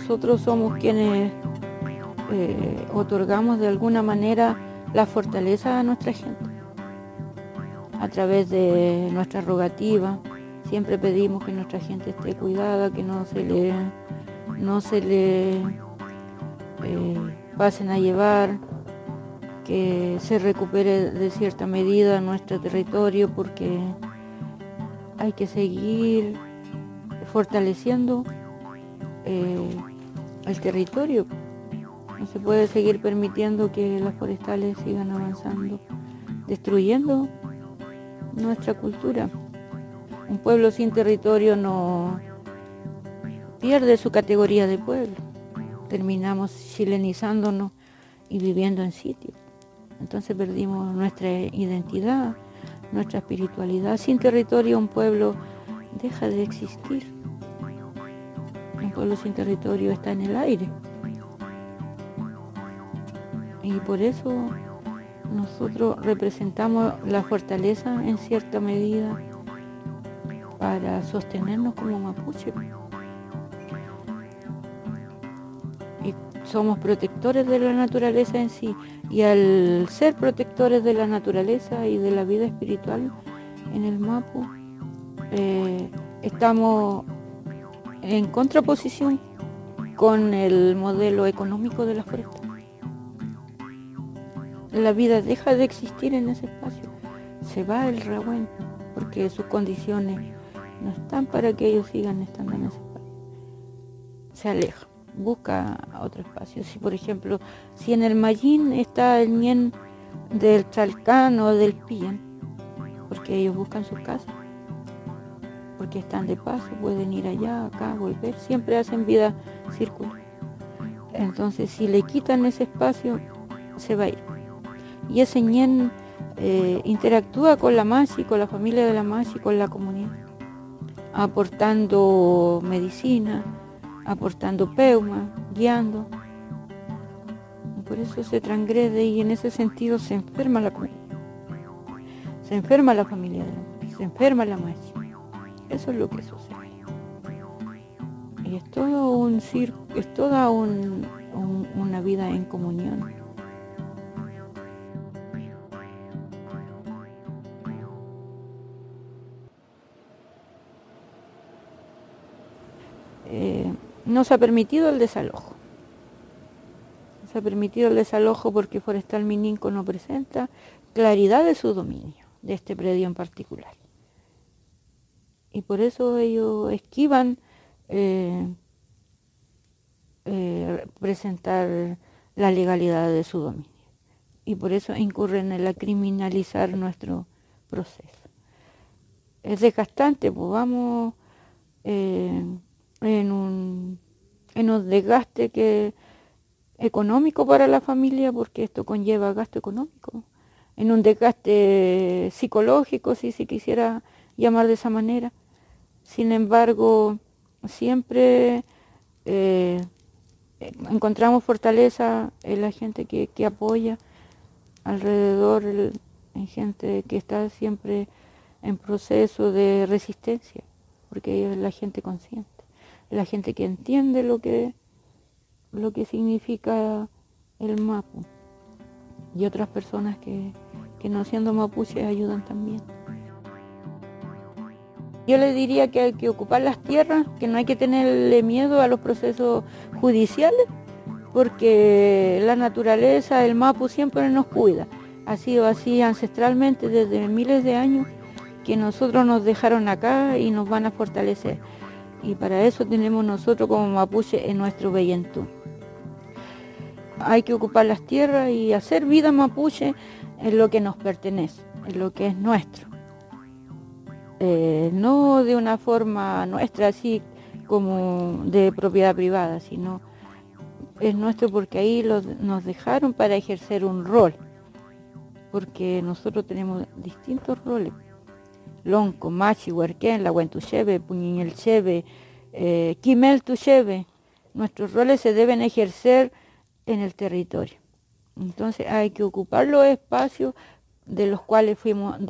nosotros somos quienes otorgamos de alguna manera la fortaleza a nuestra gente. A través de nuestra rogativa, siempre pedimos que nuestra gente esté cuidada, que no se le pasen a llevar, que se recupere de cierta medida nuestro territorio, porque hay que seguir fortaleciendo el territorio. No se puede seguir permitiendo que las forestales sigan avanzando, destruyendo nuestra cultura. Un pueblo sin territorio no pierde su categoría de pueblo. Terminamos chilenizándonos y viviendo en sitio. Entonces perdimos nuestra identidad, nuestra espiritualidad. Sin territorio un pueblo deja de existir. Un pueblo sin territorio está en el aire. Y por eso nosotros representamos la fortaleza en cierta medida para sostenernos como mapuche. Y somos protectores de la naturaleza en sí. Y al ser protectores de la naturaleza y de la vida espiritual en el Mapu, estamos en contraposición con el modelo económico de la foresta. La vida deja de existir en ese espacio. Se va el Rahuen porque sus condiciones no están para que ellos sigan estando en ese espacio. Se aleja, busca otro espacio. Si por ejemplo, si en el Mallín está el ñen del Chalcán o del Pillan, porque ellos buscan sus casas, porque están de paso, pueden ir allá, acá, volver, siempre hacen vida circular. Entonces si le quitan ese espacio, se va a ir. Y ese ñen interactúa con la Machi, con la familia de la Machi, con la comunidad, aportando medicina, aportando peuma, guiando. Y por eso se transgrede y en ese sentido se enferma la comunidad. Se enferma la familia de la Machi, se enferma la Machi. Eso es lo que sucede. Y es todo un circo, es toda una vida en comunión. Nos ha permitido el desalojo. Se ha permitido el desalojo porque Forestal Mininco no presenta claridad de su dominio, de este predio en particular. Y por eso ellos esquivan presentar la legalidad de su dominio. Y por eso incurren en la criminalizar nuestro proceso. Es desgastante, pues vamos en un desgaste económico para la familia, porque esto conlleva gasto económico, en un desgaste psicológico, si se quisiera llamar de esa manera. Sin embargo, siempre encontramos fortaleza en la gente que apoya alrededor, en gente que está siempre en proceso de resistencia, porque es la gente consciente, la gente que entiende lo que significa el Mapu, y otras personas que no siendo mapuches ayudan también. Yo les diría que hay que ocupar las tierras, que no hay que tenerle miedo a los procesos judiciales, porque la naturaleza, el Mapu siempre nos cuida. Ha sido así ancestralmente desde miles de años, que nosotros nos dejaron acá y nos van a fortalecer. Y para eso tenemos nosotros como mapuche en nuestro Vellentú. Hay que ocupar las tierras y hacer vida mapuche en lo que nos pertenece, en lo que es nuestro. No de una forma nuestra, así como de propiedad privada, sino es nuestro porque ahí nos dejaron para ejercer un rol, porque nosotros tenemos distintos roles: Lonco, Machi, Huerquén, La Huentucheve, Puñiñelcheve, Quimel Tucheve. Nuestros roles se deben ejercer en el territorio. Entonces hay que ocupar los espacios de los cuales fuimos